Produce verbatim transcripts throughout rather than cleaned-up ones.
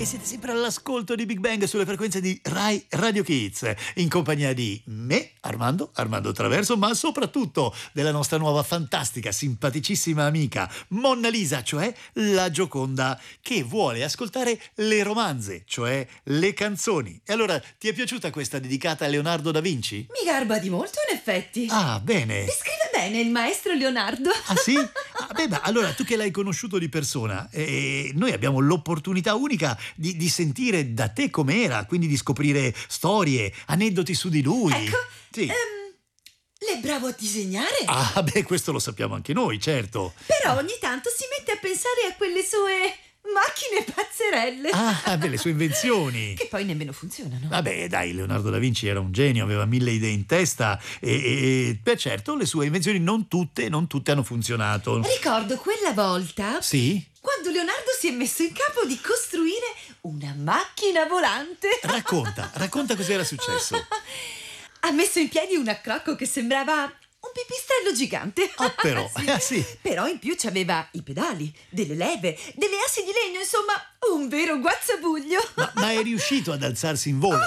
e siete sempre all'ascolto di Big Bang sulle frequenze di Rai Radio Kids, in compagnia di me, Armando, Armando Traverso, ma soprattutto della nostra nuova fantastica, simpaticissima amica Monna Lisa, cioè la Gioconda, che vuole ascoltare le romanze, cioè le canzoni. E allora, ti è piaciuta questa dedicata a Leonardo da Vinci? Mi garba di molto, in effetti. Ah, bene. Descrive bene il maestro Leonardo. Ah, sì? Ah, beh, ma allora, tu che l'hai conosciuto di persona, eh, noi abbiamo l'opportunità unica di, di sentire da te com'era, quindi di scoprire storie, aneddoti su di lui. Ecco, Sì. ehm, l'è bravo a disegnare. Ah, beh, questo lo sappiamo anche noi, certo. Però ogni tanto si mette a pensare a quelle sue macchine pazzerelle. Ah, beh, le sue invenzioni. Che poi nemmeno funzionano. Vabbè, dai, Leonardo da Vinci era un genio, aveva mille idee in testa e, e beh, certo, le sue invenzioni non tutte, non tutte hanno funzionato. Ricordo quella volta Sì? quando Leonardo si è messo in capo di costruire una macchina volante. Racconta, racconta cos'era successo. Ha messo in piedi un accrocco che sembrava un pipistrello gigante. Ah, però, Sì. ah, sì. Però in più c'aveva i pedali, delle leve, delle assi di legno, insomma, un vero guazzabuglio. Ma, ma è riuscito ad alzarsi in volo?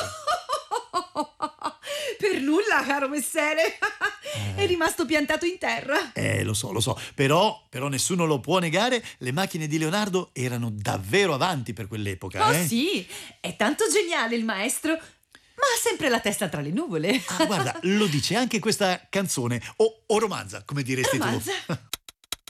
Per nulla, caro messere. È rimasto piantato in terra. Eh, lo so, lo so, però, però nessuno lo può negare, le macchine di Leonardo erano davvero avanti per quell'epoca, Oh eh? sì, è tanto geniale il maestro, ma ha sempre la testa tra le nuvole. Ah, guarda, lo dice anche questa canzone, o, o romanza, come diresti Romanza. tu.